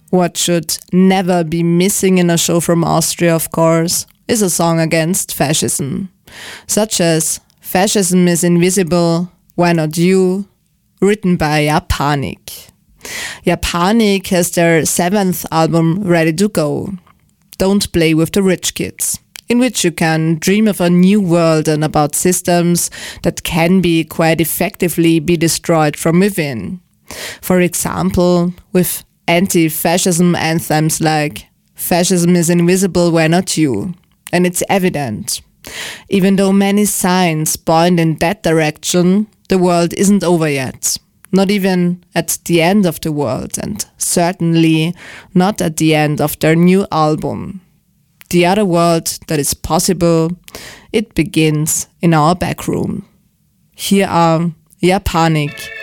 What should never be missing in a show from Austria, of course, is a song against fascism, such as Fascism is Invisible, Why Not You, written by Japanik. Japanik has their 7th album ready to go, Don't Play with the Rich Kids, in which you can dream of a new world and about systems that can be quite effectively be destroyed from within. For example, with anti-fascism anthems like Fascism is Invisible, Why Not You? And it's evident. Even though many signs point in that direction, the world isn't over yet. Not even at the end of the world, and certainly not at the end of their new album. The other world that is possible, it begins in our back room. Here are Japanik